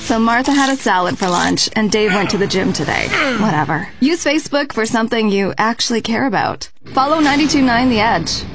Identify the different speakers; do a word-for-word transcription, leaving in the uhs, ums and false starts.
Speaker 1: So Martha had a salad for lunch, and Dave went to the gym today. Whatever. Use Facebook for something you actually care about. Follow ninety-two point nine The Edge.